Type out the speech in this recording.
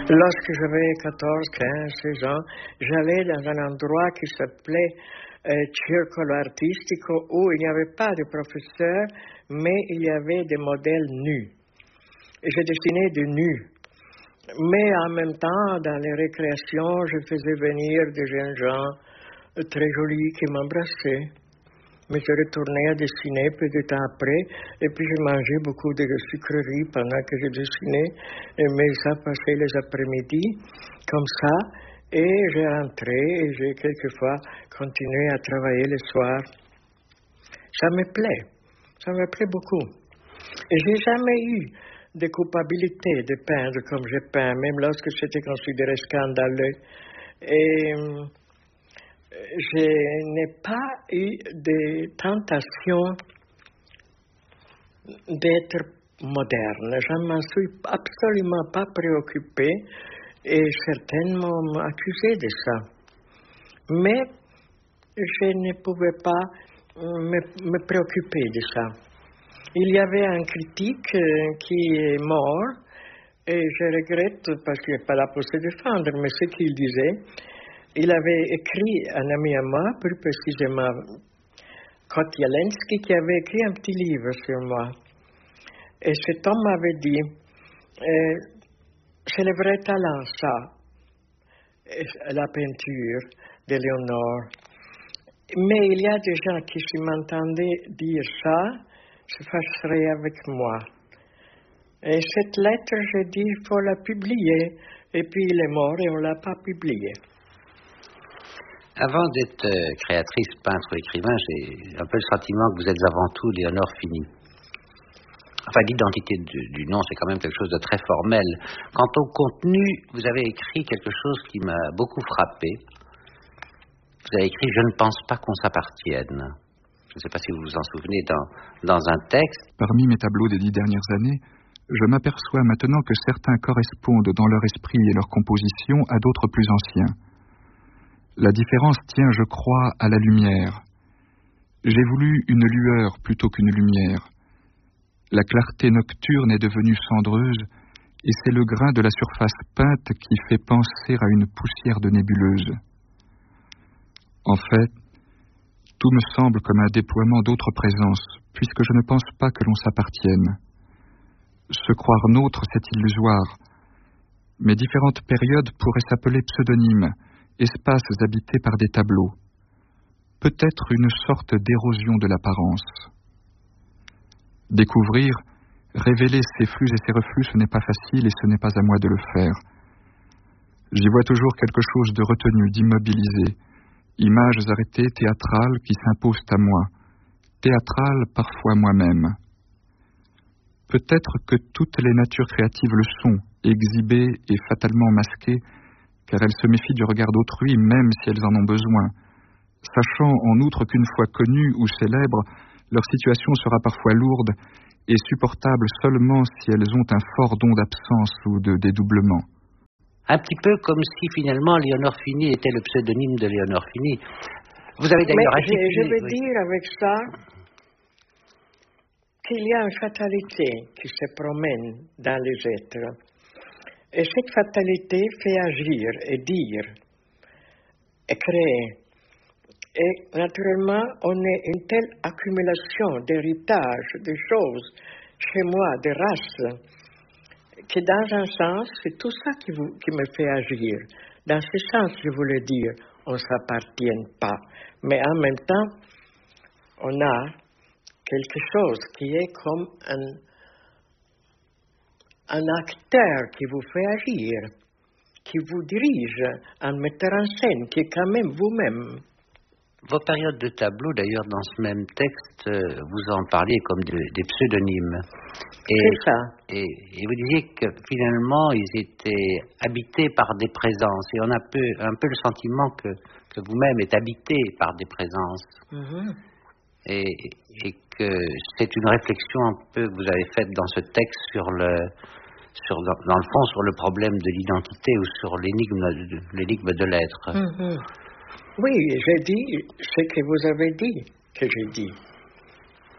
Lorsque j'avais 14, 15, 16 ans, j'allais dans un endroit qui s'appelait Circolo Artistico, où il n'y avait pas de professeur, mais il y avait des modèles nus. Et je dessinais de nus. Mais en même temps, dans les récréations, je faisais venir des jeunes gens très jolis qui m'embrassaient. Mais je retournais à dessiner peu de temps après, et puis je mangeais beaucoup de sucreries pendant que je dessinais, mais ça passait les après-midi, comme ça, et j'ai rentré, et j'ai quelquefois continué à travailler le soir. Ça me plaît beaucoup. Et j'ai jamais eu de culpabilité de peindre comme je peins, même lorsque c'était considéré scandaleux. Et je n'ai pas eu de tentation d'être moderne. Je ne m'en suis absolument pas préoccupée et certains m'ont accusé de ça. Mais je ne pouvais pas me préoccuper de ça. Il y avait un critique qui est mort et je regrette parce qu'il n'est pas là pour se défendre, mais ce qu'il disait, il avait écrit un ami à moi, plus précisément Kotialensky, qui avait écrit un petit livre sur moi. Et cet homme m'avait dit, c'est le vrai talent, ça, la peinture d'Éléonore. Mais il y a des gens qui, si m'entendaient dire ça, se fâcheraient avec moi. Et cette lettre, j'ai dit, il faut la publier. Et puis il est mort et on ne l'a pas publiée. Avant d'être créatrice, peintre ou écrivain, j'ai un peu le sentiment que vous êtes avant tout Léonore Fini. Enfin, l'identité du nom, c'est quand même quelque chose de très formel. Quant au contenu, vous avez écrit quelque chose qui m'a beaucoup frappé. Vous avez écrit « Je ne pense pas qu'on s'appartienne ». Je ne sais pas si vous vous en souvenez dans un texte. Parmi mes tableaux des 10 dernières années, je m'aperçois maintenant que certains correspondent dans leur esprit et leur composition à d'autres plus anciens. La différence tient, je crois, à la lumière. J'ai voulu une lueur plutôt qu'une lumière. La clarté nocturne est devenue cendreuse, et c'est le grain de la surface peinte qui fait penser à une poussière de nébuleuse. En fait, tout me semble comme un déploiement d'autres présences, puisque je ne pense pas que l'on s'appartienne. Se croire nôtre, c'est illusoire. Mais différentes périodes pourraient s'appeler pseudonymes, espaces habités par des tableaux. Peut-être une sorte d'érosion de l'apparence. Découvrir, révéler ces flux et ces reflux, ce n'est pas facile et ce n'est pas à moi de le faire. J'y vois toujours quelque chose de retenu, d'immobilisé, images arrêtées, théâtrales qui s'imposent à moi, théâtrales parfois moi-même. Peut-être que toutes les natures créatives le sont, exhibées et fatalement masquées, car elles se méfient du regard d'autrui, même si elles en ont besoin, sachant en outre qu'une fois connues ou célèbres, leur situation sera parfois lourde et supportable seulement si elles ont un fort don d'absence ou de dédoublement. Un petit peu comme si finalement Léonore Fini était le pseudonyme de Léonore Fini. Vous avez d'ailleurs articulé... Je veux dire avec ça qu'il y a une fatalité qui se promène dans les êtres. Et cette fatalité fait agir et dire et créer. Et naturellement, on a une telle accumulation d'héritages, de choses, chez moi, de races, que dans un sens, c'est tout ça qui me fait agir. Dans ce sens, je voulais dire, on ne s'appartient pas. Mais en même temps, on a quelque chose qui est comme un acteur qui vous fait agir, qui vous dirige, un metteur en scène, qui est quand même vous-même. Vos périodes de tableaux, d'ailleurs, dans ce même texte, vous en parliez comme des pseudonymes. C'est ça. Et vous disiez que finalement, ils étaient habités par des présences. Et on a un peu le sentiment que vous-même êtes habité par des présences. Mm-hmm. Et que c'est une réflexion un peu que vous avez faite dans ce texte dans le fond, sur le problème de l'identité ou sur l'énigme de l'être. Mm-hmm. Oui, j'ai dit ce que vous avez dit, que j'ai dit.